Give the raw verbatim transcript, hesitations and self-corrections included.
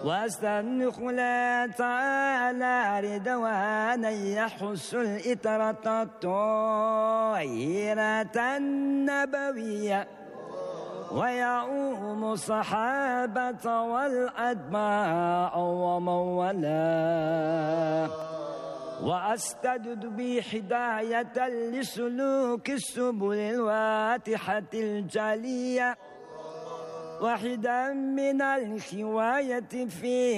واستنخ لا تعالى رضوانا يحس الإطرة الطاهرة النبوية ويعوم الصحابة والأتباع ومن والاه وأستجد بهداية لسلوك السبل الواتحة الجلية وحدا من الخواية في